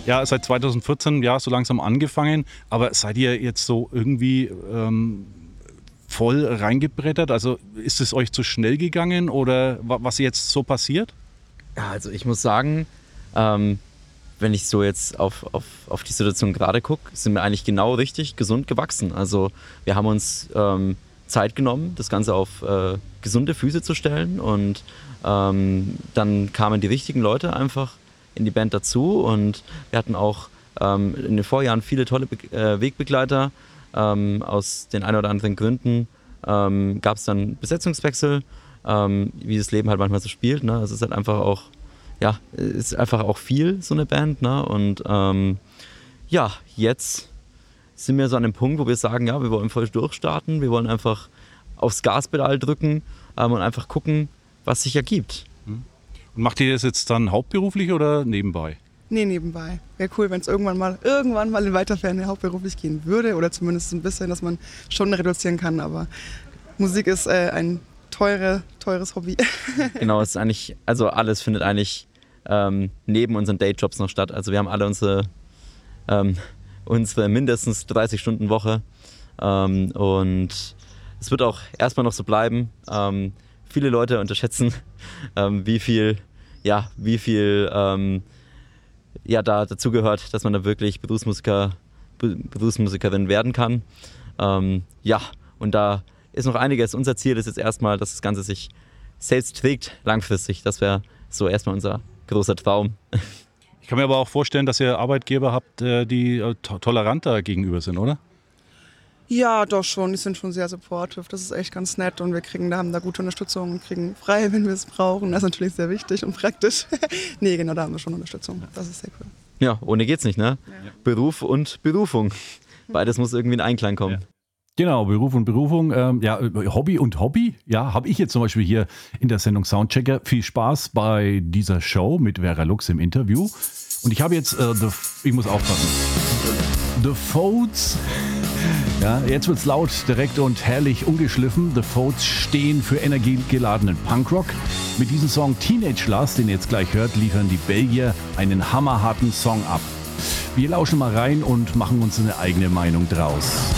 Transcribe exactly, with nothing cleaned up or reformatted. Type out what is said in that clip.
ja, seit zweitausendvierzehn, ja, so langsam angefangen. Aber seid ihr jetzt so irgendwie ähm, voll reingebrettert? Also ist es euch zu schnell gegangen oder was jetzt so passiert? Ja, also ich muss sagen, ähm, wenn ich so jetzt auf, auf, auf die Situation gerade gucke, sind wir eigentlich genau richtig gesund gewachsen. Also wir haben uns ähm, Zeit genommen, das Ganze auf äh, gesunde Füße zu stellen und ähm, dann kamen die richtigen Leute einfach in die Band dazu und wir hatten auch ähm, in den Vorjahren viele tolle Be- äh, Wegbegleiter. Ähm, aus den ein oder anderen Gründen ähm, gab es dann Besetzungswechsel, ähm, wie das Leben halt manchmal so spielt. Ne? Es ist halt einfach auch, ja, ist einfach auch viel, so eine Band. Ne? Und ähm, ja, jetzt sind wir so an dem Punkt, wo wir sagen, ja, wir wollen voll durchstarten, wir wollen einfach aufs Gaspedal drücken ähm, und einfach gucken, was sich ergibt. Und macht ihr das jetzt dann hauptberuflich oder nebenbei? Nee, nebenbei. Wäre cool, wenn es irgendwann mal irgendwann mal in weiter Ferne hauptberuflich gehen würde oder zumindest ein bisschen, dass man schon reduzieren kann. Aber Musik ist äh, ein teure, teures Hobby. Genau, es ist eigentlich, also alles findet eigentlich ähm, neben unseren Dayjobs noch statt. Also wir haben alle unsere, ähm, unsere mindestens dreißig Stunden Woche ähm, und es wird auch erstmal noch so bleiben. Ähm, viele Leute unterschätzen, ähm, wie viel, ja, wie viel ähm, ja, da dazugehört, dass man da wirklich Berufsmusiker, Berufsmusikerin werden kann. Ähm, ja, und da ist noch einiges. Unser Ziel ist jetzt erstmal, dass das Ganze sich selbst trägt, langfristig. Das wäre so erstmal unser großer Traum. Ich kann mir aber auch vorstellen, dass ihr Arbeitgeber habt, die to- toleranter gegenüber sind, oder? Ja, doch schon. Die sind schon sehr supportive. Das ist echt ganz nett und wir kriegen da, haben da gute Unterstützung und kriegen frei, wenn wir es brauchen. Das ist natürlich sehr wichtig und praktisch. Nee, genau, da haben wir schon Unterstützung. Das ist sehr cool. Ja, ohne geht's nicht, ne? Ja. Beruf und Berufung. Beides muss irgendwie in Einklang kommen. Ja. Genau, Beruf und Berufung, ähm, ja, Hobby und Hobby, ja, habe ich jetzt zum Beispiel hier in der Sendung Soundchecker. Viel Spaß bei dieser Show mit Vera Lux im Interview. Und ich habe jetzt, äh, the, ich muss aufpassen, The Foats. Ja, jetzt wird's laut, direkt und herrlich ungeschliffen. The Foats stehen für energiegeladenen Punkrock. Mit diesem Song Teenage Lust, den ihr jetzt gleich hört, liefern die Belgier einen hammerharten Song ab. Wir lauschen mal rein und machen uns eine eigene Meinung draus.